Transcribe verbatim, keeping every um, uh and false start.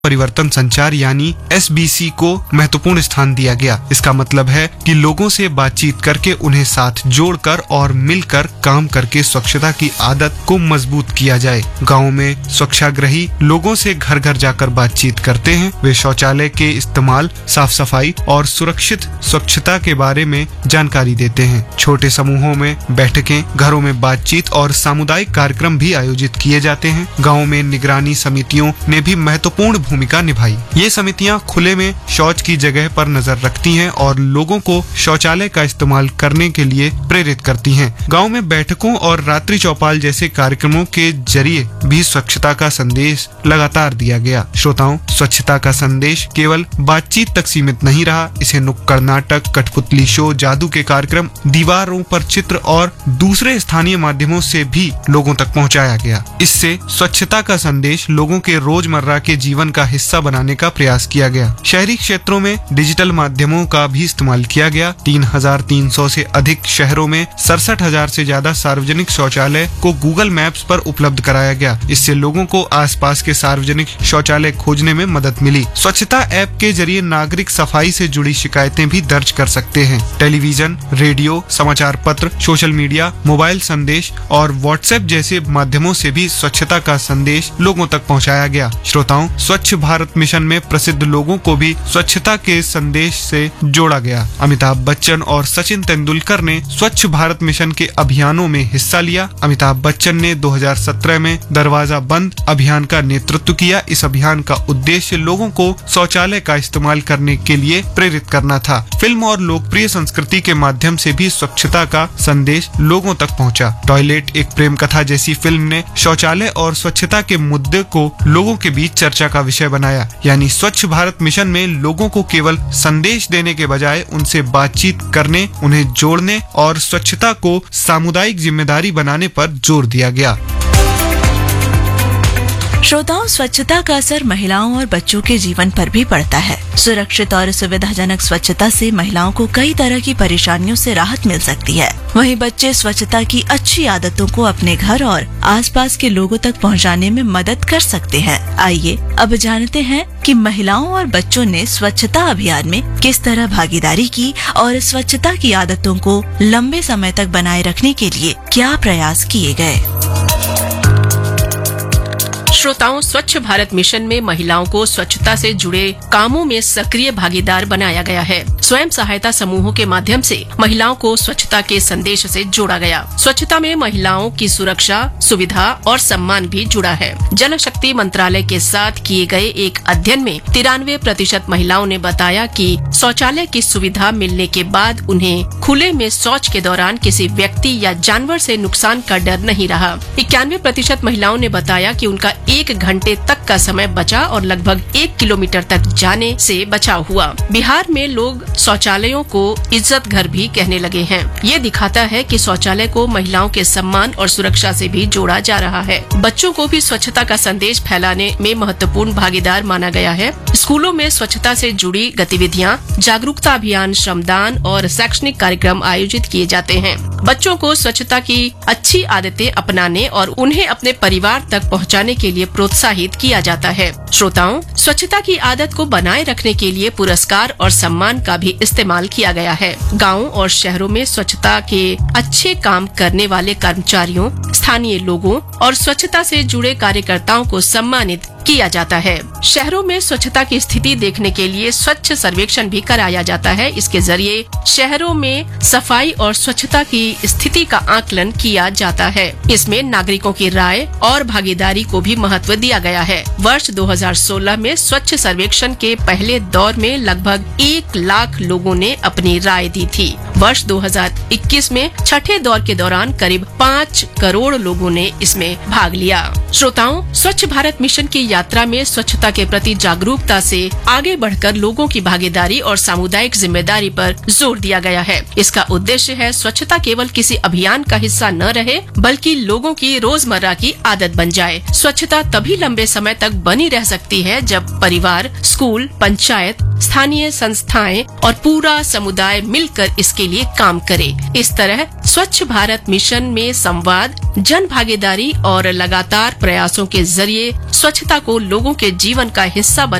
परिवर्तन संचार यानी एस बी सी को महत्वपूर्ण स्थान दिया गया। इसका मतलब है कि लोगों से बातचीत करके उन्हें साथ जोड़कर और मिलकर काम करके स्वच्छता की आदत को मजबूत किया जाए। गाँव में स्वच्छाग्रही लोगों से घर घर जाकर बातचीत करते हैं। वे शौचालय के इस्तेमाल, साफ सफाई और सुरक्षित स्वच्छता के बारे में जानकारी देते हैं। छोटे समूहों में बैठकें, घरों में बातचीत और सामुदायिक कार्यक्रम भी आयोजित किए जाते हैं। गाँव में निगरानी समितियों ने भी महत्वपूर्ण भूमिका निभाई। ये समितियां खुले में शौच की जगह पर नजर रखती हैं और लोगों को शौचालय का इस्तेमाल करने के लिए प्रेरित करती हैं। गांव में बैठकों और रात्रि चौपाल जैसे कार्यक्रमों के जरिए भी स्वच्छता का संदेश लगातार दिया गया। श्रोताओं, स्वच्छता का संदेश केवल बातचीत तक सीमित नहीं रहा। इसे नुक्कड़ नाटक, कठपुतली शो, जादू के कार्यक्रम, दीवारों पर चित्र और दूसरे स्थानीय माध्यमों से भी लोगों तक पहुँचाया गया। इससे स्वच्छता का संदेश लोगों के रोजमर्रा के जीवन का हिस्सा बनाने का प्रयास किया गया। शहरी क्षेत्रों में डिजिटल माध्यमों का भी इस्तेमाल किया गया। तीन हजार तीन सौ से अधिक शहरों में सड़सठ हजार से ज्यादा सार्वजनिक शौचालय को गूगल मैप्स पर उपलब्ध कराया गया। इससे लोगों को आसपास के सार्वजनिक शौचालय खोजने में मदद मिली। स्वच्छता ऐप के जरिए नागरिक सफाई से जुड़ी शिकायतें भी दर्ज कर सकते हैं। टेलीविजन, रेडियो, समाचार पत्र, सोशल मीडिया, मोबाइल संदेश और व्हाट्सएप जैसे माध्यमों से भी स्वच्छता का संदेश लोगों तक पहुँचाया गया। श्रोताओं, स्वच्छ भारत मिशन में प्रसिद्ध लोगों को भी स्वच्छता के संदेश से जोड़ा गया। अमिताभ बच्चन और सचिन तेंदुलकर ने स्वच्छ भारत मिशन के अभियानों में हिस्सा लिया। अमिताभ बच्चन ने दो हजार सत्रह में दरवाजा बंद अभियान का नेतृत्व किया। इस अभियान का उद्देश्य लोगों को शौचालय का इस्तेमाल करने के लिए प्रेरित करना था। फिल्म और लोकप्रिय संस्कृति के माध्यम से भी स्वच्छता का संदेश लोगों तक पहुंचा। टॉयलेट एक प्रेम कथा जैसी फिल्म ने शौचालय और स्वच्छता के मुद्दे को लोगों के बीच चर्चा का विषय बनाया। यानी स्वच्छ भारत मिशन में लोगों को केवल संदेश देने के बजाय उनसे बातचीत करने, उन्हें जोड़ने और स्वच्छता को सामुदायिक जिम्मेदारी बनाने पर जोर दिया गया। श्रोताओं, स्वच्छता का असर महिलाओं और बच्चों के जीवन पर भी पड़ता है। सुरक्षित और सुविधाजनक स्वच्छता से महिलाओं को कई तरह की परेशानियों से राहत मिल सकती है। वहीं बच्चे स्वच्छता की अच्छी आदतों को अपने घर और आसपास के लोगों तक पहुंचाने में मदद कर सकते हैं। आइए अब जानते हैं कि महिलाओं और बच्चों ने स्वच्छता अभियान में किस तरह भागीदारी की और स्वच्छता की आदतों को लंबे समय तक बनाए रखने के लिए क्या प्रयास किए गए। श्रोताओं, स्वच्छ भारत मिशन में महिलाओं को स्वच्छता से जुड़े कामों में सक्रिय भागीदार बनाया गया है। स्वयं सहायता समूहों के माध्यम से महिलाओं को स्वच्छता के संदेश से जोड़ा गया। स्वच्छता में महिलाओं की सुरक्षा, सुविधा और सम्मान भी जुड़ा है। जल शक्ति मंत्रालय के साथ किए गए एक अध्ययन में तिरानवे प्रतिशत महिलाओं ने बताया कि शौचालय की सुविधा मिलने के बाद उन्हें खुले में शौच के दौरान किसी व्यक्ति या जानवर से नुकसान का डर नहीं रहा। इक्यानवे प्रतिशत महिलाओं ने बताया कि उनका एक घंटे तक का समय बचा और लगभग एक किलोमीटर तक जाने से बचाव हुआ। बिहार में लोग शौचालयों को इज्जत घर भी कहने लगे हैं। ये दिखाता है कि शौचालय को महिलाओं के सम्मान और सुरक्षा से भी जोड़ा जा रहा है। बच्चों को भी स्वच्छता का संदेश फैलाने में महत्वपूर्ण भागीदार माना गया है। स्कूलों में स्वच्छता से जुड़ी गतिविधियाँ, जागरूकता अभियान, श्रमदान और शैक्षणिक कार्यक्रम आयोजित किए जाते हैं। बच्चों को स्वच्छता की अच्छी आदतें अपनाने और उन्हें अपने परिवार तक पहुँचाने के लिए प्रोत्साहित किया जाता है। श्रोताओं, स्वच्छता की आदत को बनाए रखने के लिए पुरस्कार और सम्मान का भी इस्तेमाल किया गया है। गाँव और शहरों में स्वच्छता के अच्छे काम करने वाले कर्मचारियों, स्थानीय लोगों और स्वच्छता से जुड़े कार्यकर्ताओं को सम्मानित किया जाता है। शहरों में स्वच्छता की स्थिति देखने के लिए स्वच्छ सर्वेक्षण भी कराया जाता है। इसके जरिए शहरों में सफाई और स्वच्छता की स्थिति का आकलन किया जाता है। इसमें नागरिकों की राय और भागीदारी को भी महत्व दिया गया है। वर्ष दो हजार सोलह में स्वच्छ सर्वेक्षण के पहले दौर में लगभग एक लाख लोगों ने अपनी राय दी थी। वर्ष दो हजार इक्कीस में छठे दौर के दौरान करीब पाँच करोड़ लोगों ने इसमें भाग लिया। श्रोताओं, स्वच्छ भारत मिशन की यात्रा में स्वच्छता के प्रति जागरूकता से आगे बढ़कर लोगों की भागीदारी और सामुदायिक जिम्मेदारी पर जोर दिया गया है। इसका उद्देश्य है स्वच्छता केवल किसी अभियान का हिस्सा न रहे बल्कि लोगों की रोजमर्रा की आदत बन जाए। स्वच्छता तभी लंबे समय तक बनी रह सकती है जब परिवार, स्कूल, पंचायत, स्थानीय संस्थाएं और पूरा समुदाय मिलकर इसके लिए काम करे। इस तरह स्वच्छ भारत मिशन में संवाद, जन भागीदारी और लगातार प्रयासों के जरिए स्वच्छता को लोगों के जीवन का हिस्सा